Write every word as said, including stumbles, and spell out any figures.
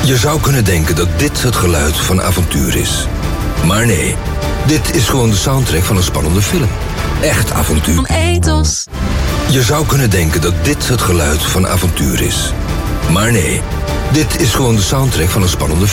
Je zou kunnen denken dat dit het geluid van avontuur is. Maar nee, dit is gewoon de soundtrack van een spannende film. Echt avontuur. Van Ethos. Je zou kunnen denken dat dit het geluid van avontuur is. Maar nee, dit is gewoon de soundtrack van een spannende film.